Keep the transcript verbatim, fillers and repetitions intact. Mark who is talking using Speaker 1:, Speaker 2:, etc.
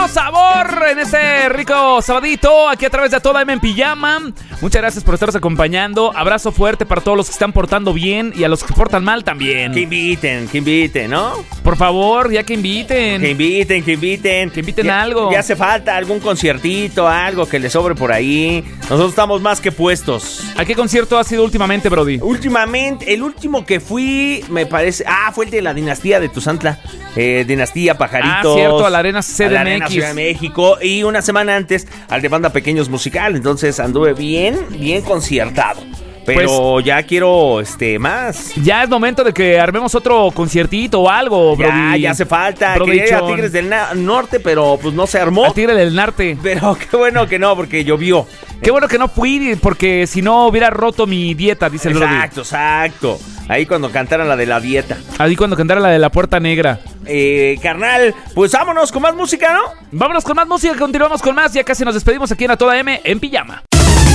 Speaker 1: puro sabor en este rico sabadito aquí a través de Toda M en Pijama. Muchas gracias por estaros acompañando. Abrazo fuerte para todos los que están portando bien y a los que portan mal también.
Speaker 2: Que inviten, que inviten, ¿no?
Speaker 1: Por favor, ya que inviten.
Speaker 2: Que inviten, que inviten.
Speaker 1: Que inviten
Speaker 2: ya,
Speaker 1: algo.
Speaker 2: Ya hace falta algún conciertito, algo que le sobre por ahí. Nosotros estamos más que puestos.
Speaker 1: ¿A qué concierto has ido últimamente, Brody?
Speaker 2: Últimamente, el último que fui, me parece... Ah, fue el de la dinastía de Tuzantla. Eh, dinastía Pajaritos.
Speaker 1: Ah, cierto, a la Arena C D M X.
Speaker 2: A la Arena Ciudad de México. Y una semana antes, al de Banda Pequeños Musical. Entonces anduve bien, bien conciertado. Pero pues, ya quiero este más.
Speaker 1: Ya es momento de que armemos otro conciertito o algo, Brody.
Speaker 2: Ya, ya hace falta.
Speaker 1: Brody
Speaker 2: Quería ir a
Speaker 1: Chon.
Speaker 2: Tigres del na- Norte, pero pues no se armó.
Speaker 1: A Tigre del Norte.
Speaker 2: Pero qué bueno que no, porque llovió.
Speaker 1: Qué bueno que no fui, porque si no hubiera roto mi dieta, dice el Brody.
Speaker 2: Exacto, exacto. Ahí cuando cantaran la de la dieta.
Speaker 1: Ahí cuando cantara la de la Puerta Negra.
Speaker 2: Eh, carnal, pues vámonos con más música, ¿no?
Speaker 1: Vámonos con más música, continuamos con más. Ya casi nos despedimos aquí en A Toda M en Pijama.